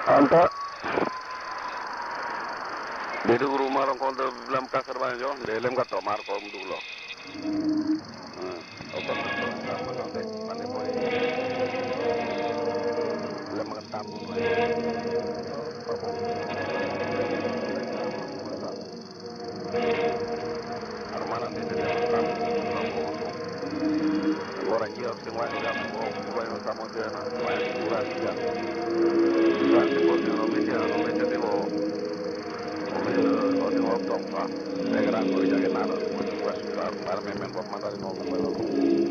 Anta Dedi rumah orang kau dalam kasar banyak jo, dalam kata mar kau mendulu. Apa betul? Sama nanti pandai boleh. Dalam makan tamu. Armanan di dalam tamu. Orang dia semua juga mau buat tamu dia nak buat kurang dia. Kurang dia boleh orang media dia mau orang tua. Negara kau jaga nara, buat surat, para member buat mandar mau.